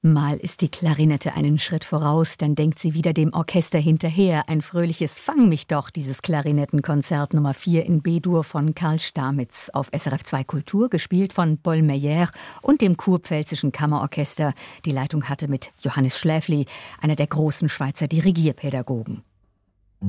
Mal ist die Klarinette einen Schritt voraus, dann denkt sie wieder dem Orchester hinterher. Ein fröhliches Fang mich doch, dieses Klarinettenkonzert Nummer 4 in B-Dur von Karl Stamitz auf SRF 2 Kultur, gespielt von Paul Meyer und dem Kurpfälzischen Kammerorchester. Die Leitung hatte mit Johannes Schläfli, einer der großen Schweizer Dirigierpädagogen.